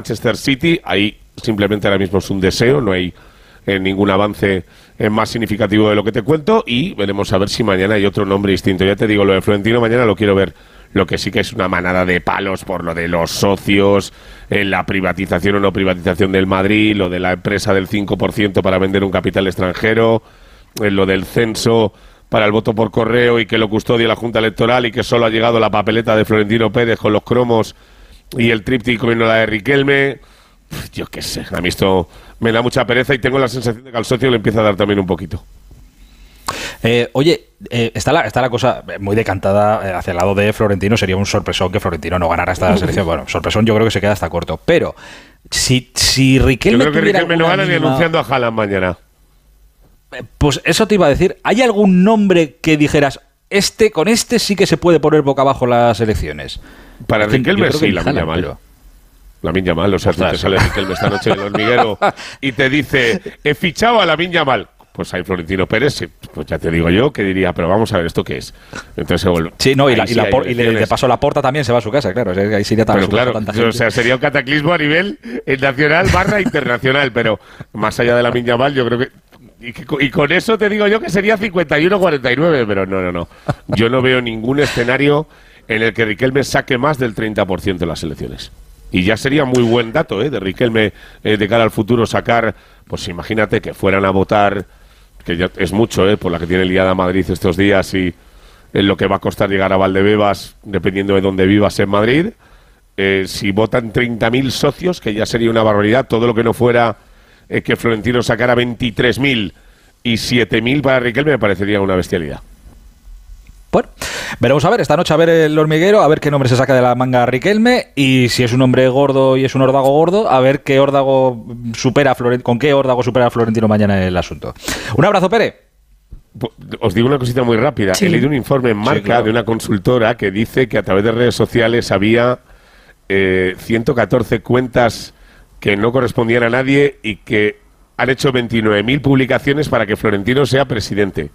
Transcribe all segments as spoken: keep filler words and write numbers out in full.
Manchester City. Ahí simplemente ahora mismo es un deseo, no hay eh, ningún avance eh, más significativo de lo que te cuento, y veremos a ver si mañana hay otro nombre distinto. Ya te digo, lo de Florentino mañana lo quiero ver. Lo que sí que es una manada de palos por lo de los socios, eh, la privatización o no privatización del Madrid, lo de la empresa del cinco por ciento para vender un capital extranjero, eh, lo del censo para el voto por correo y que lo custodia la Junta Electoral y que solo ha llegado la papeleta de Florentino Pérez con los cromos y el tríptico y no la de Riquelme. Uf, yo qué sé, a mí esto me da mucha pereza y tengo la sensación de que al socio le empieza a dar también un poquito. Eh, oye, eh, está, la, está la cosa muy decantada hacia el lado de Florentino. Sería un sorpresón que Florentino no ganara esta selección. Bueno, sorpresón yo creo que se queda hasta corto. Pero si, si Riquelme Yo creo que Riquelme no gana mínima... ni anunciando a Haaland mañana. Pues eso te iba a decir. ¿Hay algún nombre que dijeras, este con este sí que se puede poner boca abajo las elecciones? Para es Riquelme sí, Lamine Yamal. Pero... Lamine Yamal, o sea, tú te sale Riquelme esta noche del hormiguero y te dice, he fichado a Lamine Yamal. Pues hay Florentino Pérez, pues ya te digo yo, que diría, pero vamos a ver, ¿esto qué es? Entonces se vuelve. Sí, no, y, la, y, la por, y le, de paso la Porta también se va a su casa, claro. Ahí sería tan pero claro, o sea, sería un cataclismo a nivel nacional barra internacional, pero más allá de Lamine Yamal, yo creo que y, y con eso te digo yo que sería cincuenta y uno a cuarenta y nueve, pero no, no, no. Yo no veo ningún escenario en el que Riquelme saque más del treinta por ciento de las elecciones. Y ya sería muy buen dato, ¿eh? De Riquelme eh, de cara al futuro sacar, pues imagínate que fueran a votar, que ya es mucho, ¿eh? Por la que tiene liada Madrid estos días y en lo que va a costar llegar a Valdebebas, dependiendo de dónde vivas en Madrid. Eh, si votan treinta mil socios, que ya sería una barbaridad, todo lo que no fuera eh, que Florentino sacara veintitrés mil y siete mil para Riquelme me parecería una bestialidad. Bueno, veremos a ver, esta noche a ver el hormiguero, a ver qué nombre se saca de la manga Riquelme, y si es un hombre gordo y es un órdago gordo, a ver qué órdago supera a Florent- con qué órdago supera a Florentino mañana el asunto. Un abrazo, Pere. Os digo una cosita muy rápida. Sí. He leído un informe en Marca sí, claro. de una consultora que dice que a través de redes sociales había eh, ciento catorce cuentas que no correspondían a nadie y que han hecho veintinueve mil publicaciones para que Florentino sea presidente.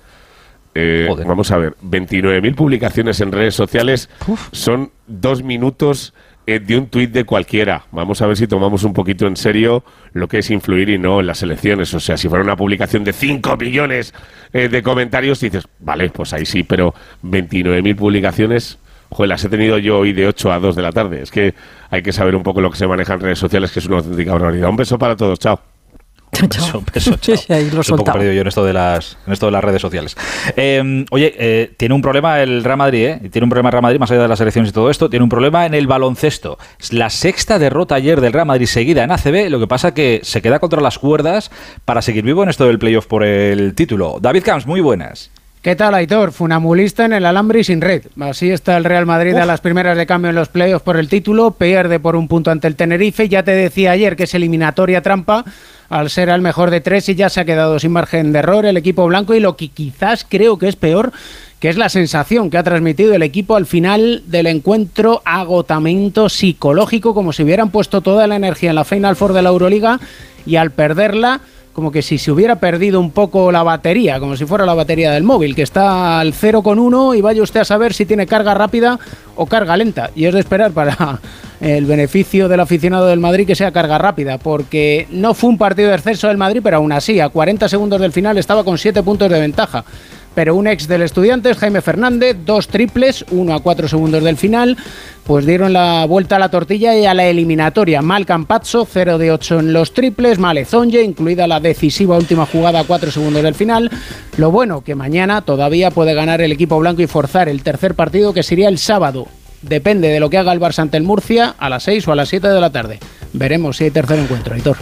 Eh, vamos a ver, veintinueve mil publicaciones en redes sociales Uf. son dos minutos eh, de un tuit de cualquiera. Vamos a ver si tomamos un poquito en serio lo que es influir y no en las elecciones. O sea, si fuera una publicación de cinco millones eh, de comentarios, dices, vale, pues ahí sí, pero veintinueve mil publicaciones, joder, las he tenido yo hoy de ocho a dos de la tarde. Es que hay que saber un poco lo que se maneja en redes sociales, que es una auténtica barbaridad. Un beso para todos, chao. Un beso, un beso, chao. Sí, ahí lo Estoy un poco perdido yo en esto de las, en esto de las redes sociales. Eh, oye, eh, tiene un problema el Real Madrid, ¿eh? Tiene un problema el Real Madrid, más allá de las elecciones y todo esto, tiene un problema en el baloncesto. Es la sexta derrota ayer del Real Madrid seguida en A C B, lo que pasa que se queda contra las cuerdas para seguir vivo en esto del playoff por el título. David Camps, muy buenas. ¿Qué tal, Aitor? Funambulista en el alambre y sin red. Así está el Real Madrid Uf. a las primeras de cambio en los playoffs por el título, pierde por un punto ante el Tenerife. Ya te decía ayer que es eliminatoria trampa al ser al mejor de tres y ya se ha quedado sin margen de error el equipo blanco, y lo que quizás creo que es peor, que es la sensación que ha transmitido el equipo al final del encuentro, agotamiento psicológico, como si hubieran puesto toda la energía en la Final Four de la Euroliga y al perderla, como que si se hubiera perdido un poco la batería, como si fuera la batería del móvil, que está al cero coma uno y vaya usted a saber si tiene carga rápida o carga lenta. Y es de esperar para el beneficio del aficionado del Madrid que sea carga rápida, porque no fue un partido de exceso del Madrid, pero aún así, a cuarenta segundos del final estaba con siete puntos de ventaja. Pero un ex del Estudiantes, Jaime Fernández, dos triples, uno a cuatro segundos del final, pues dieron la vuelta a la tortilla y a la eliminatoria. Mal Campazzo, cero de ocho en los triples, Malezonje, incluida la decisiva última jugada a cuatro segundos del final. Lo bueno, que mañana todavía puede ganar el equipo blanco y forzar el tercer partido, que sería el sábado. Depende de lo que haga el Barça ante el Murcia, a las seis o a las siete de la tarde. Veremos si hay tercer encuentro, Aitor.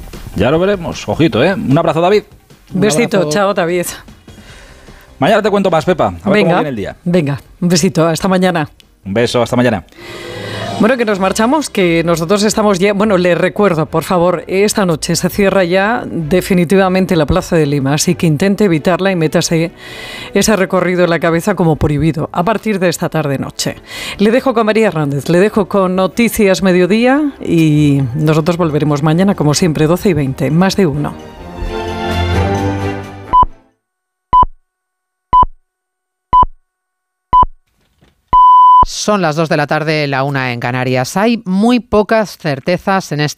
Ya lo veremos, ojito, ¿eh? Un abrazo, David. Un besito, abrazo. Chao, David. Mañana te cuento más, Pepa. A ver venga, cómo viene el día. Venga, un besito, hasta mañana. Un beso, hasta mañana. Bueno, que nos marchamos, que nosotros estamos ya... Bueno, les recuerdo, por favor, esta noche se cierra ya definitivamente la Plaza de Lima, así que intente evitarla y métase ese recorrido en la cabeza como prohibido a partir de esta tarde-noche. Le dejo con María Hernández, le dejo con Noticias Mediodía y nosotros volveremos mañana, como siempre, doce y veinte, más de uno. Son las dos de la tarde, la una en Canarias. Hay muy pocas certezas en esta